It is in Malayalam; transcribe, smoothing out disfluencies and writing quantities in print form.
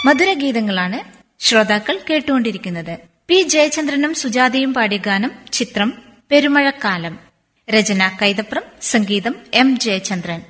മധുരഗീതങ്ങളാണ് ശ്രോതാക്കൾ കേട്ടുകൊണ്ടിരിക്കുന്നത്. പി ജയചന്ദ്രനും സുജാതയും പാടിയ ഗാനം. ചിത്രം പെരുമഴക്കാലം. രചന കൈതപ്രം, സംഗീതം എം ജയചന്ദ്രൻ.